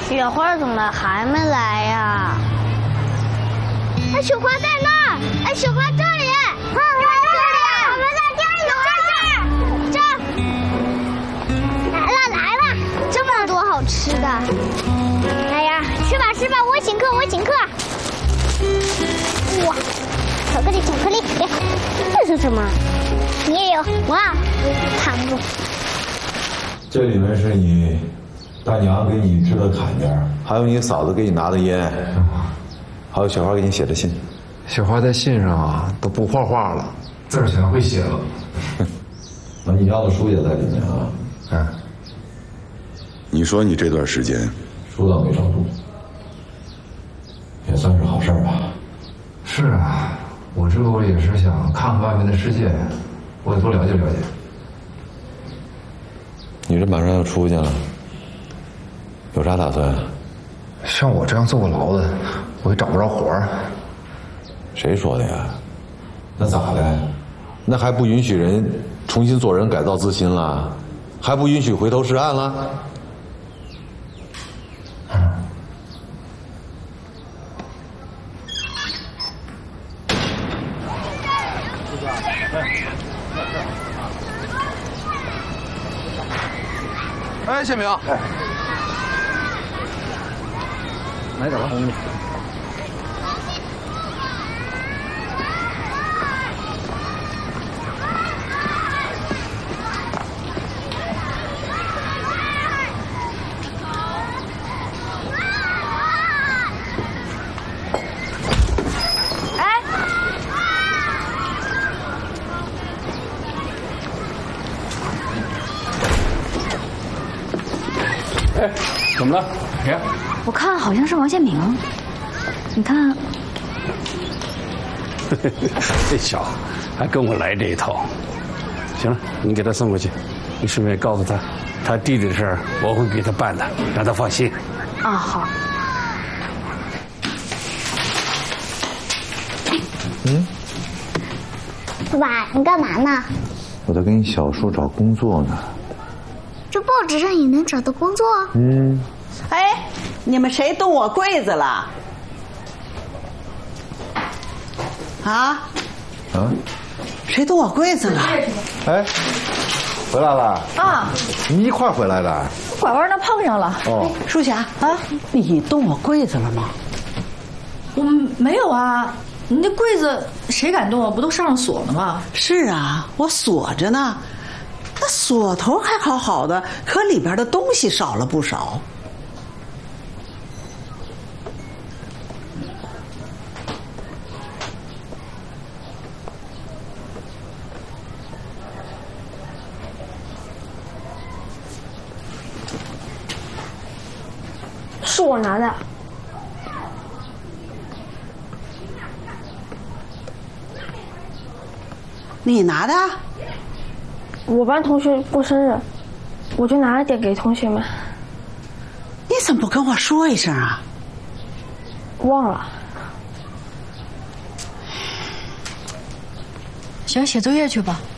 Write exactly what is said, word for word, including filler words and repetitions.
雪花怎么还没来呀？哎，雪花在那儿！哎，雪花这里！啊，我们在这里！这儿！来了来了，这么多好吃的！哎呀，吃吧吃吧，我请客我请客！哇，巧克力巧克力，这是什么？你也有哇？糖果。 这里面是你大娘给你织的坎肩，还有你嫂子给你拿的烟，还有小花给你写的信。 小花在信上啊都不画画了，字儿全会写了。 那你要的书也在里面啊。 嗯。 你说你这段时间书倒没少读，也算是好事吧。 是啊，我这不也是想看看外面的世界，我也多了解了解。 你这马上要出去了，有啥打算？ 像我这样坐过牢的，我也找不着活儿。 谁说的呀？那咋的？那还不允许人重新做人、改造自新了？还不允许回头是岸了？ 哎，谢明，哎， 买点吧。 哎，怎么了？谁呀？ 我看好像是王建明，你看。 这小子还跟我来这一套。行了，你给他送过去，你顺便告诉他，他弟弟的事儿我会给他办的，让他放心。 啊，好。 嗯， 爸爸，你干嘛呢？ 我在给你小叔找工作呢。 这报纸上也能找到工作？ 嗯。 哎，你们谁动我柜子了？啊？ 啊？ 谁动我柜子了？ 哎，回来了啊！ 你一块回来的？ 拐弯那碰上了。 哦， 淑霞啊，你动我柜子了吗？ 我没有啊，你那柜子谁敢动啊？不都上了锁了吗？ 是啊，我锁着呢。那锁头还好好的，可里边的东西少了不少。 是我拿的。 你拿的？ 我班同学过生日，我就拿了点给同学们。 你怎么不跟我说一声啊？ 忘了。 行，写作业去吧。